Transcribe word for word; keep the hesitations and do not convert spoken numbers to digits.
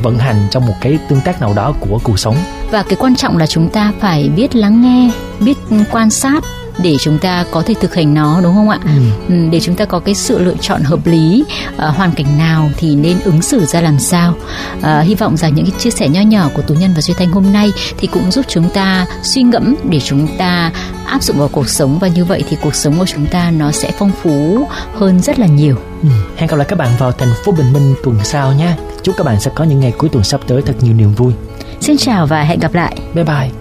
vận hành trong một cái tương tác nào đó của cuộc sống. Và cái quan trọng là chúng ta phải biết lắng nghe, biết quan sát để chúng ta có thể thực hành nó, đúng không ạ? Ừ. Để chúng ta có cái sự lựa chọn hợp lý, à, hoàn cảnh nào thì nên ứng xử ra làm sao. À, hy vọng rằng những cái chia sẻ nho nhỏ của Tú Nhân và Duy Thanh hôm nay thì cũng giúp chúng ta suy ngẫm để chúng ta áp dụng vào cuộc sống, và như vậy thì cuộc sống của chúng ta nó sẽ phong phú hơn rất là nhiều. Ừ. Hẹn gặp lại các bạn vào thành phố Bình Minh tuần sau nhé. Chúc các bạn sẽ có những ngày cuối tuần sắp tới thật nhiều niềm vui. Xin chào và hẹn gặp lại. Bye bye.